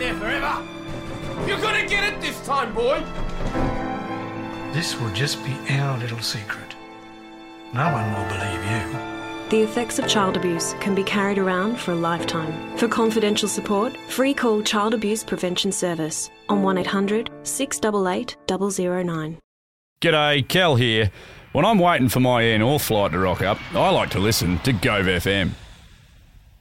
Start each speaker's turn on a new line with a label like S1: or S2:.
S1: there forever. You're gonna get it this time, boy.
S2: This will just be our little secret. No one will believe you.
S3: The effects of child abuse can be carried around for a lifetime. For confidential support, free call Child Abuse Prevention Service on 1800 688 009.
S4: G'day, Kel here. When I'm waiting for my Air North flight to rock up, I like to listen to Gove FM.